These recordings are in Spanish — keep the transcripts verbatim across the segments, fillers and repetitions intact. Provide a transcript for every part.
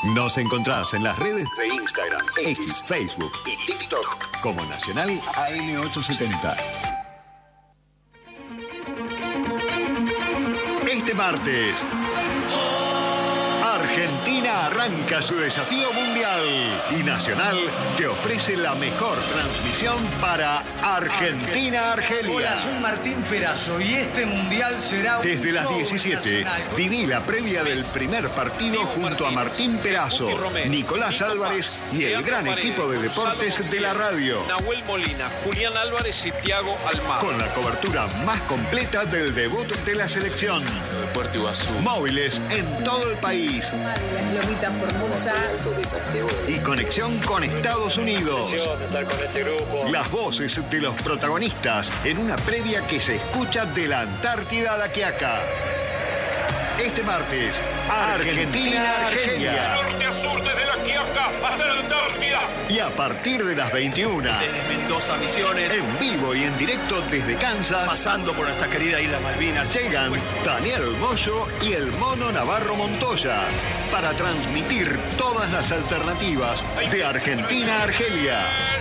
Nos encontrás en las redes de Instagram, X, Facebook y TikTok como Nacional A M ochocientos setenta. Este martes, Argentina arranca su desafío mundial y Nacional te ofrece la mejor transmisión para Argentina-Argelia. Hola, soy Martín Perazo y este mundial será un Desde las diecisiete, viví la previa del primer partido junto a Martín Perazo, Nicolás Álvarez y el gran equipo de deportes de la radio. Nahuel Molina, Julián Álvarez y Thiago Almada. Con la cobertura más completa del debut de la selección. Puerto Iguazú. Móviles en todo el país. Lomita Formosa. Y conexión con Estados Unidos. Las voces de los protagonistas en una previa que se escucha de la Antártida a la Quiaca. Este martes, Argentina-Argelia. Norte a sur, desde la Quiaca hasta la Antártida. Y a partir de las veintiuna, Desde Mendoza, Misiones, en vivo y en directo desde Kansas, pasando por nuestra querida Isla Malvinas, llegan Daniel Moyo y el Mono Navarro Montoya para transmitir todas las alternativas de Argentina a Argelia.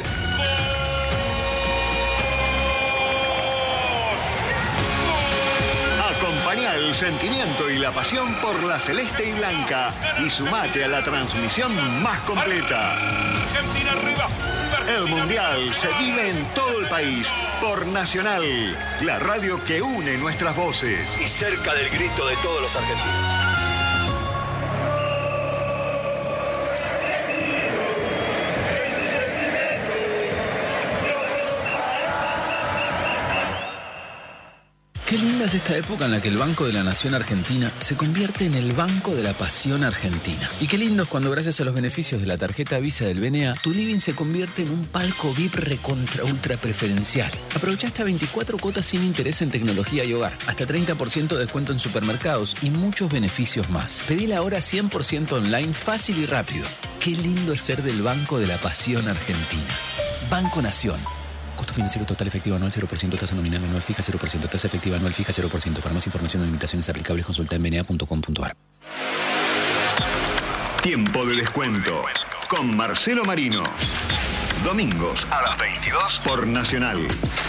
Acompañá el sentimiento y la pasión por la celeste y blanca y sumate a la transmisión más completa. Argentina arriba. El Mundial se vive en todo el país por Nacional, la radio que une nuestras voces. y cerca del grito de todos los argentinos. Qué linda es esta época en la que el Banco de la Nación Argentina se convierte en el Banco de la Pasión Argentina. Y qué lindo es cuando gracias a los beneficios de la tarjeta Visa del B N A, tu living se convierte en un palco V I P recontra ultra preferencial. Aprovecha hasta veinticuatro cuotas sin interés en tecnología y hogar, hasta treinta por ciento de descuento en supermercados y muchos beneficios más. Pedila ahora cien por ciento online, fácil y rápido. Qué lindo es ser del Banco de la Pasión Argentina. Banco Nación. Costo financiero total efectivo anual cero por ciento, tasa nominal anual fija cero por ciento, tasa efectiva anual fija cero por ciento. Para más información o limitaciones aplicables consulta en b n a punto com punto a r. Tiempo de descuento con Marcelo Marino. Domingos a las veintidós por Nacional.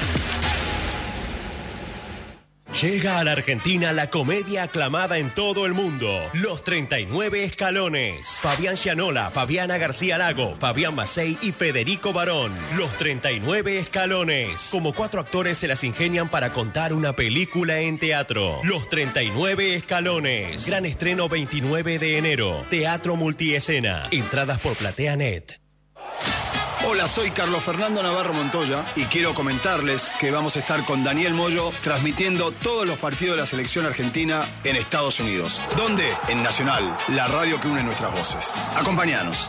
Llega a la Argentina la comedia aclamada en todo el mundo, Los treinta y nueve Escalones. Fabián Gianola, Fabiana García Lago, Fabián Macei y Federico Barón. Los treinta y nueve Escalones. Como cuatro actores se las ingenian para contar una película en teatro. Los treinta y nueve Escalones. Gran estreno veintinueve de enero. Teatro Multiescena. Entradas por PlateaNet. Hola, soy Carlos Fernando Navarro Montoya y quiero comentarles que vamos a estar con Daniel Moyo transmitiendo todos los partidos de la selección argentina en Estados Unidos. ¿Dónde? En Nacional, la radio que une nuestras voces. Acompáñanos.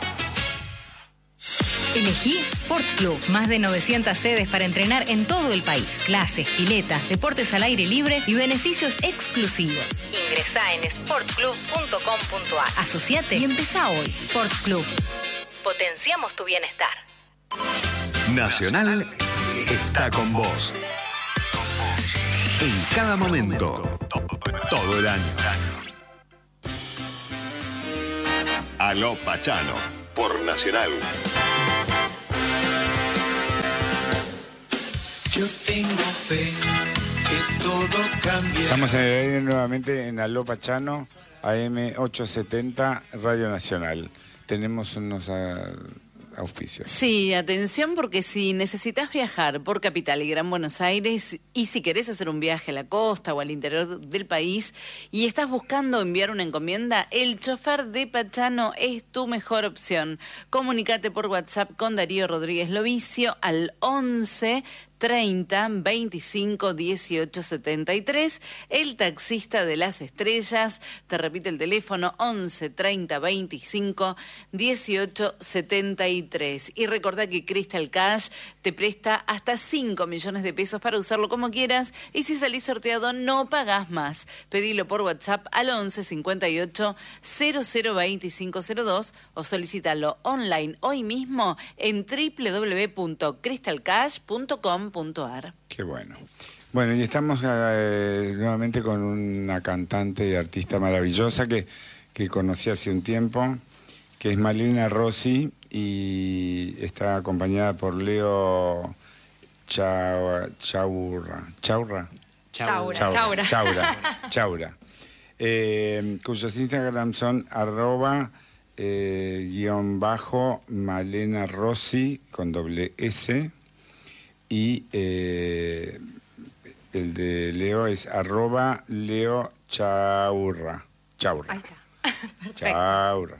Elegí Sport Club. Más de novecientas sedes para entrenar en todo el país. Clases, piletas, deportes al aire libre y beneficios exclusivos. Ingresá en sport club punto com punto a r. Asociate y empezá hoy. Sport Club. Potenciamos tu bienestar. Nacional está con vos. En cada momento. Todo el año. Aló Pachano por Nacional. Yo tengo fe que todo cambia. Estamos en el aire nuevamente en Aló Pachano, A M ochocientos setenta, Radio Nacional. Tenemos unos uh, auspicios. Sí, atención, porque si necesitas viajar por Capital y Gran Buenos Aires y si querés hacer un viaje a la costa o al interior del país y estás buscando enviar una encomienda, el chofer de Pachano es tu mejor opción. Comunicate por WhatsApp con Darío Rodríguez Lovicio al once treinta, veinticinco, dieciocho, setenta y tres, el taxista de las estrellas, te repite el teléfono once treinta, veinticinco, dieciocho, setenta y tres. Y recordá que Crystal Cash te presta hasta cinco millones de pesos para usarlo como quieras y si salís sorteado no pagás más. Pedilo por WhatsApp al once cincuenta y ocho, cero cero veinticinco cero dos o solicítalo online hoy mismo en doble u doble u doble u punto crystal cash punto com punto a r. Qué bueno. Bueno, y estamos eh, nuevamente con una cantante y artista maravillosa que, que conocí hace un tiempo, que es Malena Rossi y está acompañada por Leo Chau- Chaurra. ¿Chaurra? Chaura. Chaura. Chaura. Chaura. Eh, cuyos Instagram son arroba eh, guión bajo Malena Rossi con doble S y eh, el de Leo es arroba Leo Chaurra. Chaurra. Ahí está. Chaurra.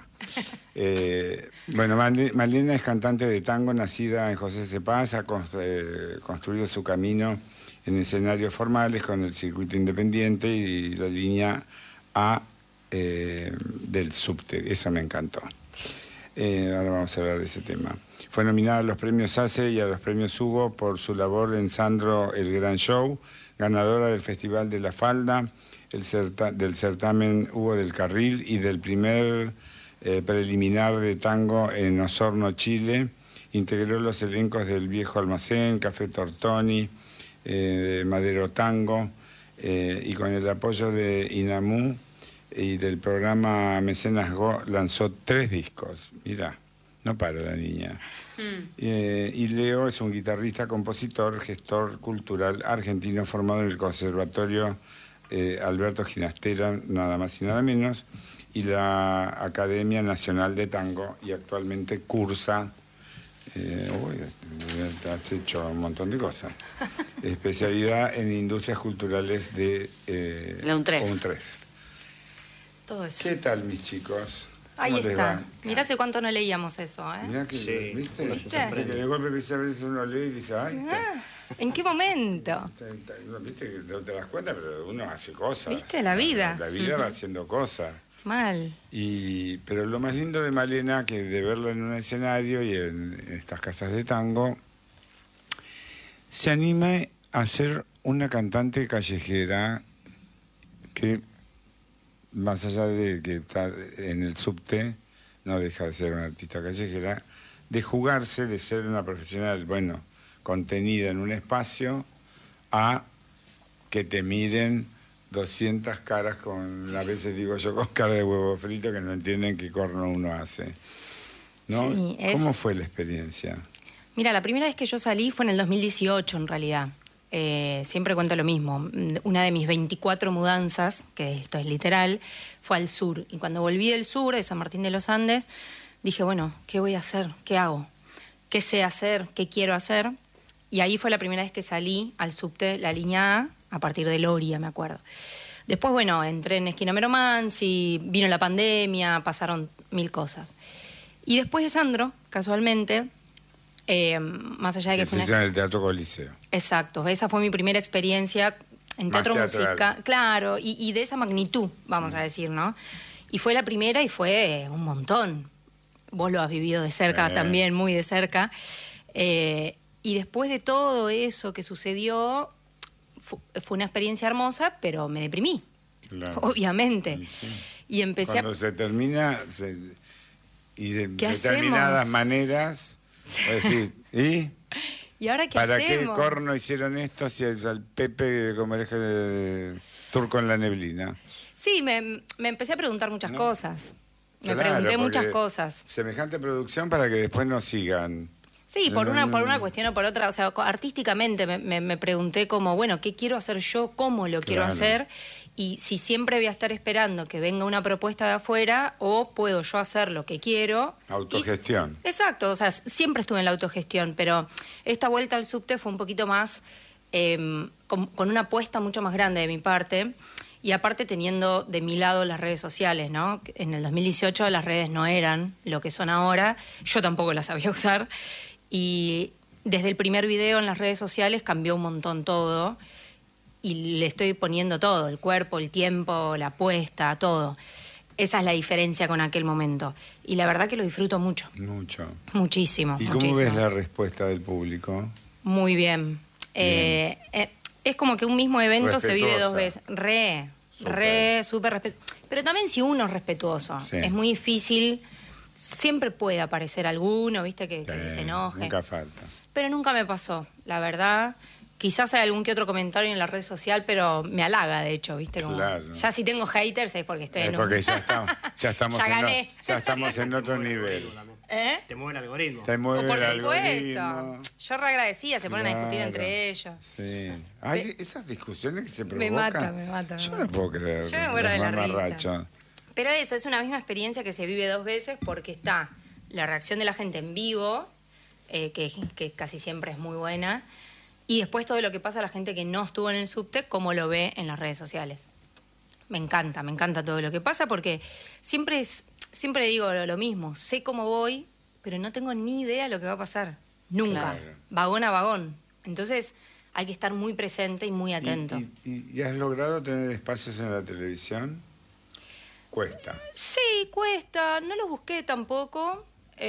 Eh, bueno, Malena es cantante de tango, nacida en José Cepaz, ha constru eh, construido su camino en escenarios formales con el circuito independiente y la línea A eh, del subte. Eso me encantó. Eh, ahora vamos a hablar de ese tema. Fue nominada a los premios ACE y a los premios Hugo por su labor en Sandro El Gran Show, ganadora del Festival de la Falda, el certa del certamen Hugo del Carril y del primer eh, preliminar de tango en Osorno, Chile. Integró los elencos del Viejo Almacén, Café Tortoni, eh, Madero Tango, eh, y con el apoyo de INAMU y del programa Mecenas Go lanzó tres discos. Mirá, no para la niña. Mm. Eh, y Leo es un guitarrista, compositor, gestor cultural argentino formado en el Conservatorio eh, Alberto Ginastera, nada más y nada menos, y la Academia Nacional de Tango, y actualmente cursa, eh, uy, has hecho un montón de cosas, especialidad en Industrias Culturales de eh, la UNTREF. UNTREF. Todo eso. ¿Qué tal, mis chicos? Ahí está. Mirá hace cuánto no leíamos eso, ¿eh? Mirá que, sí. ¿viste? ¿Viste? Que de golpe a veces uno lee y dice, ay, ah, ¿en qué momento? Viste que no te das cuenta, pero uno hace cosas. ¿Viste? La vida. La, la vida uh-huh. va haciendo cosas. Mal. Y, pero lo más lindo de Malena, que de verla en un escenario y en, en estas casas de tango, se anima a ser una cantante callejera que, más allá de que está en el subte, no deja de ser una artista callejera, de jugarse, de ser una profesional, bueno, contenida en un espacio, a que te miren doscientas caras con, a veces digo yo, con cara de huevo frito, que no entienden qué corno uno hace. ¿No? Sí, es... ¿Cómo fue la experiencia? Mira, la primera vez que yo salí fue en el dos mil dieciocho, en realidad. Eh, siempre cuento lo mismo. Una de mis veinticuatro mudanzas, que esto es literal, fue al sur. Y cuando volví del sur, de San Martín de los Andes, dije, bueno, ¿qué voy a hacer? ¿Qué hago? ¿Qué sé hacer? ¿Qué quiero hacer? Y ahí fue la primera vez que salí al subte, la línea A, a partir de Loria, me acuerdo. Después, bueno, entré en Esquinamero Mansi, vino la pandemia, pasaron mil cosas. Y después de Sandro, casualmente, eh, más allá de que... Que fue se una... en el Teatro Coliseo. Exacto, esa fue mi primera experiencia en teatro musical, claro, y, y de esa magnitud, vamos mm. a decir, ¿no? Y fue la primera y fue un montón. Vos lo has vivido de cerca, eh. también, muy de cerca. Eh, y después de todo eso que sucedió, fu fue una experiencia hermosa, pero me deprimí, claro. Obviamente. Sí, sí. Y empecé Cuando a... se termina, se... y de determinadas hacemos? maneras, decir, ¿y? ¿Y ahora qué ¿Para hacemos? qué corno hicieron esto si al Pepe como el eje de Turco en la neblina? Sí, me, me empecé a preguntar muchas ¿No? cosas. Me claro, pregunté muchas cosas. Semejante producción para que después no sigan. Sí, por una, por una cuestión o por otra. O sea, artísticamente me, me, me pregunté como, bueno, ¿qué quiero hacer yo? ¿Cómo lo quiero claro. hacer? Y si siempre voy a estar esperando que venga una propuesta de afuera o puedo yo hacer lo que quiero. Autogestión. Y, exacto, o sea, siempre estuve en la autogestión, pero esta vuelta al subte fue un poquito más, eh, con, con una apuesta mucho más grande de mi parte. Y aparte teniendo de mi lado las redes sociales, ¿no? En el dos mil dieciocho las redes no eran lo que son ahora, yo tampoco las sabía usar. Y desde el primer video en las redes sociales cambió un montón todo. Y le estoy poniendo todo, el cuerpo, el tiempo, la apuesta, todo. Esa es la diferencia con aquel momento. Y la verdad que lo disfruto mucho. Mucho. Muchísimo. ¿Y muchísimo. cómo ves la respuesta del público? Muy bien. bien. Eh, eh, es como que un mismo evento se vive dos veces. Re, super. re, súper respetuoso. Pero también si uno es respetuoso, sí. es muy difícil. Siempre puede aparecer alguno, viste, que, sí, que se enoje. Nunca falta. Pero nunca me pasó, la verdad. Quizás hay algún que otro comentario en la red social, pero me halaga, de hecho, ¿viste? Como, claro. Ya si tengo haters es porque estoy es en un... porque ya estamos, ya estamos, ya en, gané. O, ya estamos en otro nivel. ¿Eh? Te mueve el algoritmo. Te mueve Por el supuesto. algoritmo. Yo re agradecida, se ponen Claro. a discutir entre ellos. Sí. Hay esas discusiones que se provocan. Me mata, me mata. Me Yo mata. no puedo creer. Yo me muero de la mamarracho. risa. Pero eso, es una misma experiencia que se vive dos veces porque está la reacción de la gente en vivo, eh, que, que casi siempre es muy buena, y después todo lo que pasa a la gente que no estuvo en el subte, como lo ve en las redes sociales. Me encanta, me encanta todo lo que pasa porque siempre es, siempre digo lo, lo mismo, sé cómo voy, pero no tengo ni idea de lo que va a pasar. Nunca. Claro. Vagón a vagón. Entonces hay que estar muy presente y muy atento. ¿Y, y, y has logrado tener espacios en la televisión? Cuesta. Sí, cuesta. No los busqué tampoco.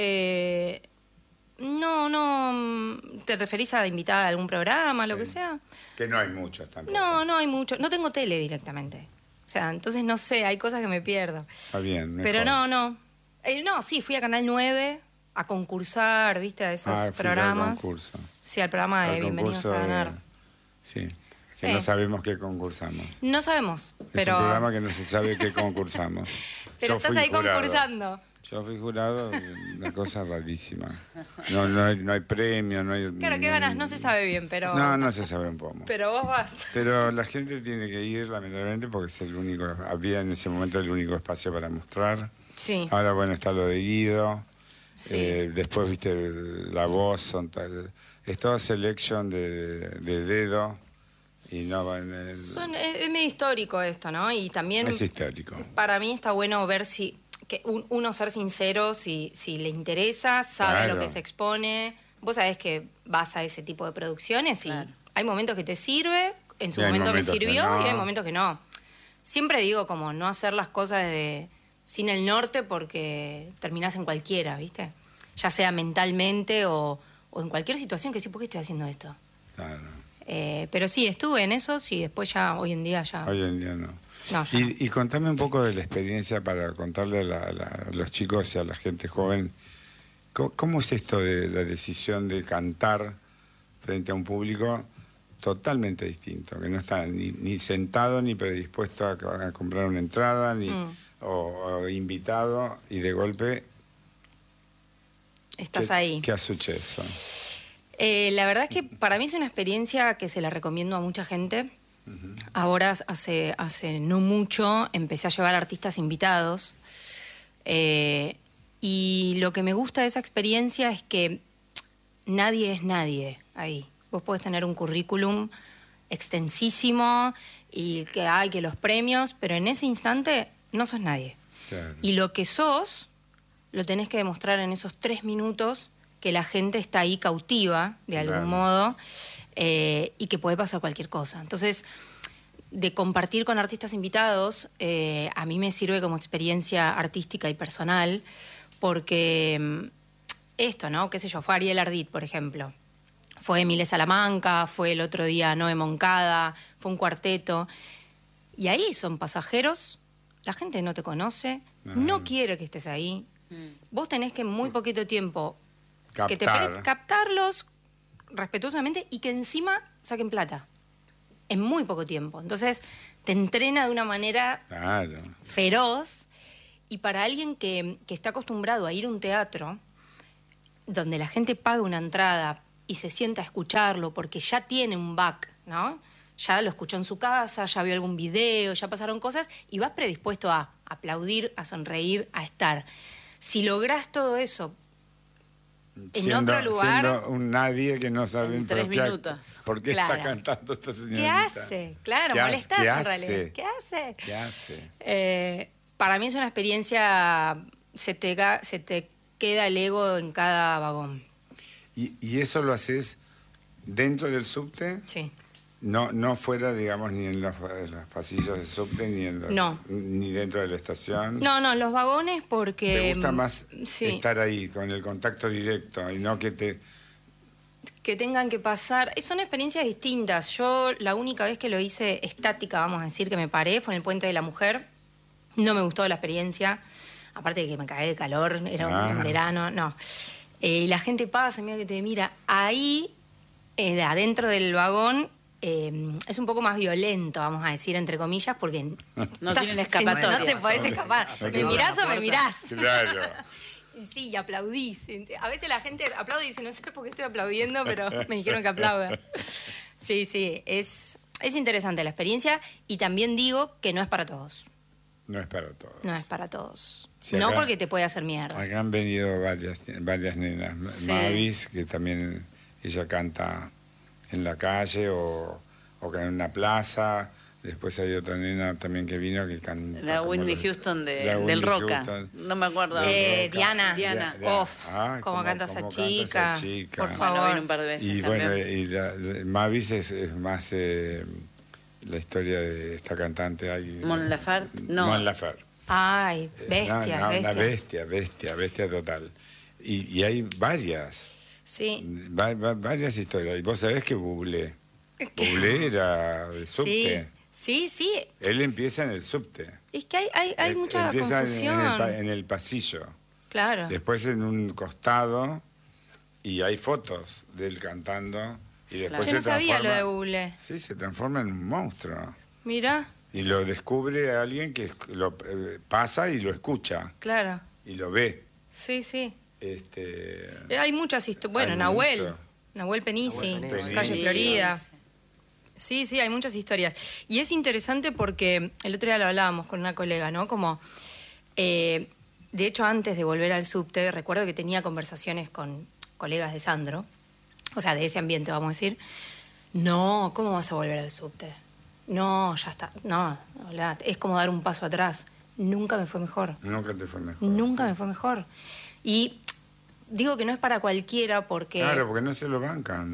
Eh, no, no. ¿Te referís a invitada a algún programa, lo Sí. que sea? Que no hay muchos tampoco. No, no hay mucho. No tengo tele directamente. O sea, entonces no sé, hay cosas que me pierdo. Está bien. Mejor. Pero no, no. Eh, no, sí, fui a Canal nueve a concursar, ¿viste? A esos Ah, fuiste al programas. concurso. Sí, al programa de Al Bienvenidos concurso a de- Ganar. Sí. Sí. Que no sabemos qué concursamos. No sabemos, pero... Es un programa que no se sabe qué concursamos. Pero Yo estás fui ahí jurado. concursando. Yo fui jurado, una cosa rarísima. No, no, hay, no hay premio, no hay... Claro, ¿qué ganas? No se sabe bien, pero... No, no se sabe un poco. Pero vos vas. Pero la gente tiene que ir, lamentablemente, porque es el único, había en ese momento el único espacio para mostrar. Sí. Ahora, bueno, está lo de Guido. Sí. Eh, después, viste, La Voz, son tal, es toda selección de, de dedo. Y no va en el... Son, es, es medio histórico esto, ¿no? Y también... Es histórico. Para mí está bueno ver si... que un- uno ser sincero, si, si le interesa, sabe Claro. lo que se expone. Vos sabés que vas a ese tipo de producciones y hay momentos que te sirve, en su Y hay momento me momentos que sirvió no. y hay momentos que no. Siempre digo como no hacer las cosas de, sin el norte porque terminás en cualquiera, ¿viste? Ya sea mentalmente o, o en cualquier situación que sí, ¿por qué estoy haciendo esto? Claro. Eh, pero sí, estuve en eso, sí, después ya, hoy en día ya... Hoy en día no. No, ya y, y contame un poco de la experiencia para contarle a, la- a la- a los chicos y a la gente joven. ¿Cómo, cómo es esto de la decisión de cantar frente a un público totalmente distinto? Que no está ni, ni sentado ni predispuesto a, a comprar una entrada, ni Mm. o, o invitado, y de golpe... Estás ¿qué- ahí. ¿Qué ha sucedido? Eh, la verdad es que para mí es una experiencia que se la recomiendo a mucha gente. Ahora, hace, hace no mucho, empecé a llevar artistas invitados. Eh, y lo que me gusta de esa experiencia es que nadie es nadie ahí. Vos podés tener un currículum extensísimo y que hay que los premios, pero en ese instante no sos nadie. Claro. Y lo que sos, lo tenés que demostrar en esos tres minutos que la gente está ahí cautiva, de algún Claro. modo, eh, y que puede pasar cualquier cosa. Entonces, de compartir con artistas invitados, eh, a mí me sirve como experiencia artística y personal, porque mm, esto, ¿no? Qué sé yo, fue Ariel Ardit, por ejemplo. Fue Emile Salamanca, fue el otro día Noé Moncada, fue un cuarteto. Y ahí son pasajeros, la gente no te conoce, Ajá. no quiere que estés ahí. Vos tenés que en muy poquito tiempo que te Captar. pre- captarlos respetuosamente y que encima saquen plata. En muy poco tiempo. Entonces, te entrena de una manera Claro. feroz. Y para alguien que, que está acostumbrado a ir a un teatro, donde la gente paga una entrada y se sienta a escucharlo porque ya tiene un back, ¿no? Ya lo escuchó en su casa, ya vio algún video, ya pasaron cosas y vas predispuesto a aplaudir, a sonreír, a estar. Si lográs todo eso en Siendo- otro lugar, siendo un nadie que no sabe En pero tres qué ha- minutos. ¿Por qué Claro. está cantando esta señorita? ¿qué hace? Claro, ¿Qué hace? molestás ¿Qué en hace? realidad. ¿Qué hace? ¿Qué hace? Eh, para mí es una experiencia, se te, ga- se te queda el ego en cada vagón. ¿Y, y eso lo haces dentro del subte? Sí. No, no fuera, digamos, ni en los, en los pasillos del subte, ni, en los- No. ni dentro de la estación. No, no, los vagones porque... ¿Te gusta más sí, estar ahí, con el contacto directo, y no que te... que tengan que pasar. eh, Son experiencias distintas. Yo la única vez que lo hice estática, vamos a decir, que me paré, fue en el Puente de la Mujer. No me gustó la experiencia. Aparte de que me caí de calor, era Ah. un verano, no. Eh, y la gente pasa, mira que te mira. Ahí eh, de adentro del vagón eh, es un poco más violento, vamos a decir, entre comillas, porque no tienen escapatoria. No te podés escapar. ¿Me mirás o me mirás? Claro. Sí, y aplaudís. A veces la gente aplaude y dice, no sé por qué estoy aplaudiendo, pero me dijeron que aplauda. Sí, sí, es, es interesante la experiencia y también digo que no es para todos. No es para todos. No es para todos. Sí, no acá, porque te puede hacer mierda. Acá han venido varias, varias nenas. Sí. Mavis, que también ella canta en la calle o, o en una plaza. Después hay otra nena también que vino que canta. La Whitney la, Houston de, la del Whitney Roca. Houston. No me acuerdo. Eh, Diana. Diana. Diana. Uf, Ah, cómo, cómo canta, cómo esa, canta chica, esa chica. por Bueno, favor. vino un par de veces Y también. bueno, y la, la- Mavis es, es más eh, la historia de esta cantante ahí. Mon Laferte, no. Mon Laferte. Ay, Eh, bestia, no, no, bestia. Una bestia, bestia, bestia total. Y, y hay varias, Sí, va- va- varias historias. Y vos sabés que Bublé, Bublé era de subte. sí, sí, sí. Él empieza en el subte. Es que hay, hay, hay Él mucha empieza en- confusión. En el, pa- en el pasillo. Claro. Después en un costado y hay fotos de él cantando. Y después Yo se no sabía lo transforma- de Bublé. Sí, se transforma en un monstruo. Mira, Y lo descubre alguien que lo eh, pasa y lo escucha claro. y lo ve. Sí, sí. Este, Eh, Hay muchas historias. Bueno, Hay Nahuel. mucho. Nahuel Penisi, Nahuel Penisi. calle Sí. Florida. Sí, sí, hay muchas historias. Y es interesante porque el otro día lo hablábamos con una colega, ¿no? Como, eh, de hecho, antes de volver al subte, recuerdo que tenía conversaciones con colegas de Sandro, o sea, de ese ambiente, vamos a decir. No, ¿cómo vas a volver al subte? No, ya está. No, olvidate. Es como dar un paso atrás. Nunca me fue mejor. nunca te fue mejor. Nunca me fue mejor. Y digo que no es para cualquiera porque... Claro, porque no se lo bancan.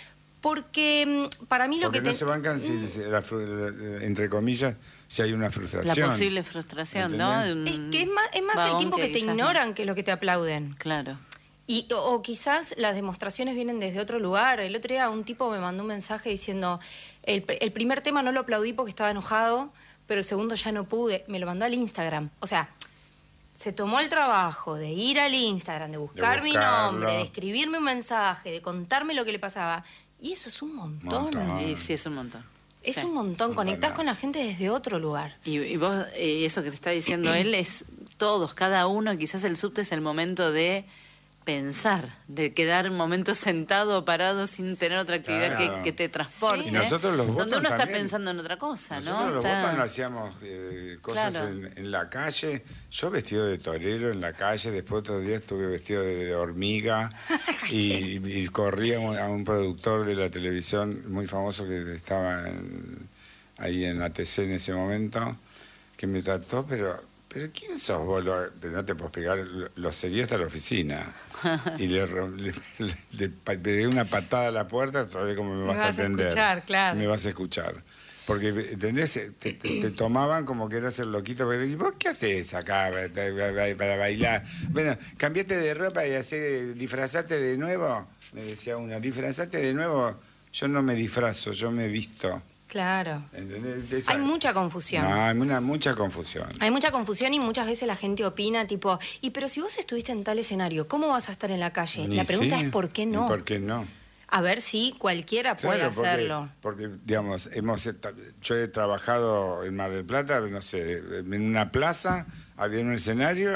Porque mm, para mí lo Porque que... no te- se bancan, si, si la fru- la- entre comillas, si hay una La frustración. posible frustración, ¿no? De un Es que es más, es más el vagón tiempo que, te quizás no. ignoran que lo que te aplauden. Claro. Y, o, o quizás las demostraciones vienen desde otro lugar. El otro día un tipo me mandó un mensaje diciendo, el, pr- el primer tema no lo aplaudí porque estaba enojado, pero el segundo ya no pude. Me lo mandó al Instagram. O sea, se tomó el trabajo de ir al Instagram, de buscar mi buscarlo. nombre, de escribirme un mensaje, de contarme lo que le pasaba. Y eso es un montón. Montón. Y sí, es un montón. Es Sí. un montón. Un Conectás montonazo. con la gente desde otro lugar. Y, y vos, eh, eso que te está diciendo él, es todos, cada uno, quizás el subte es el momento de pensar, de quedar un momento sentado o parado sin tener otra actividad Claro. que, que te transporte. Sí. Y nosotros los Donde votos uno está también. pensando en otra cosa, Nosotros ¿no? los Está- votos no hacíamos eh, cosas Claro. en, en la calle. Yo vestido de torero en la calle, después otro día estuve vestido de, de hormiga y, y corría a un, a un productor de la televisión muy famoso que estaba en- ahí en A T C en ese momento, que me trató, pero... ¿Pero quién sos vos? Lo- no te puedo explicar, lo, lo seguí hasta la oficina. Y le, ro- le, le- le pa- le pegué una patada a la puerta, sabés cómo me Me vas, vas a a atender. escuchar, claro. Me vas a escuchar. Porque, ¿entendés? Te, te- te tomaban como que eras el loquito. Pero, ¿y vos qué haces acá para, para- para bailar? Bueno, cambiate de ropa y hacé, disfrazate de nuevo. Me decía una, disfrazate de nuevo. Yo no me disfrazo, yo me visto. Claro. ¿Entendés? Esa- Hay mucha confusión. No, hay una, mucha confusión. Hay mucha confusión y muchas veces la gente opina tipo, y pero si vos estuviste en tal escenario, ¿cómo vas a estar en la calle? Y la pregunta sí, es ¿por qué ¿y no? por qué no? A ver si cualquiera puede Claro, porque- hacerlo. Porque, digamos, hemos eta- yo he trabajado en Mar del Plata, no sé, en una plaza, había un escenario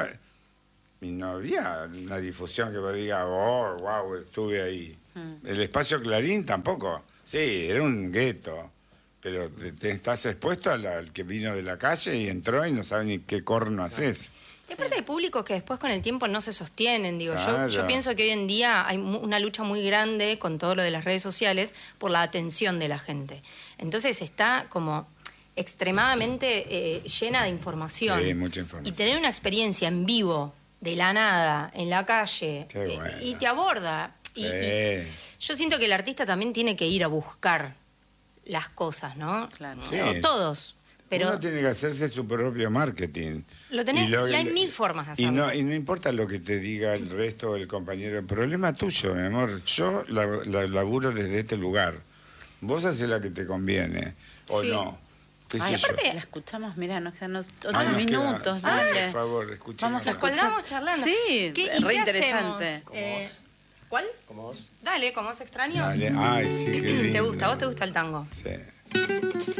y no había una difusión que vos diga, oh, wow, estuve ahí. Mm. El espacio Clarín tampoco. Sí, era un gueto, pero te, te estás expuesto al, al que vino de la calle y entró y no sabe ni qué corno haces. Y aparte hay públicos que después con el tiempo no se sostienen, digo. Yo, Claro. yo pienso que hoy en día hay mu- una lucha muy grande con todo lo de las redes sociales por la atención de la gente. Entonces está como extremadamente eh, llena de información. Sí, mucha información. Y tener una experiencia en vivo, de la nada, en la calle, Qué eh, bueno. y te aborda. Y, y Eh, yo siento que el artista también tiene que ir a buscar las cosas, ¿no? Claro. Sí. O todos. Pero Uno tiene que hacerse su propio marketing. lo tenés, y, lo- hay mil formas de Y hacerlo. no, y no importa lo que te diga el resto o el compañero, el problema tuyo, mi amor. Yo la, la- laburo desde este lugar. Vos haces la que te conviene, o Sí. no. ¿Qué Ay, sé yo? aparte, la escuchamos, mirá, nos quedan ocho Ay, nos minutos, queda- dale. Por favor, escuchemos. Vamos a Nos colgamos escuchar. charlando. Sí, ¿Qué- y re qué interesante. hacemos? Eh, ¿Cuál? Como vos. Dale, como vos extraños. Dale. Ay, sí, qué lindo. ¿Te gusta? ¿A vos te gusta el tango? Sí.